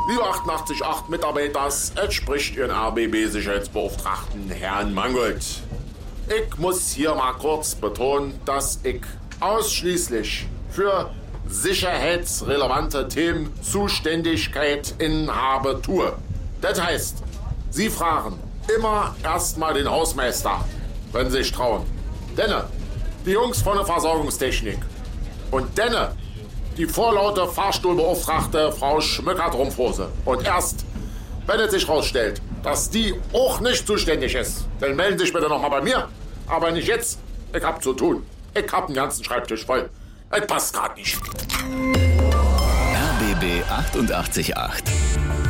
Liebe 88.8 Mitarbeiters, es spricht Ihren RBB-Sicherheitsbeauftragten Herrn Mangold. Ich muss hier mal kurz betonen, dass ich ausschließlich für sicherheitsrelevante Themen Zuständigkeit inhabe tue. Das heißt, Sie fragen immer erstmal den Hausmeister, wenn Sie sich trauen. Denne, die Jungs von der Versorgungstechnik. Und denne, die vorlaute Fahrstuhlbeauftragte Frau Schmöcker-Trumpfhose. Und erst, wenn es sich rausstellt, dass die auch nicht zuständig ist, dann melden Sie sich bitte nochmal bei mir. Aber nicht jetzt. Ich hab zu tun. Ich hab den ganzen Schreibtisch voll. Es passt gerade nicht. RBB 88.8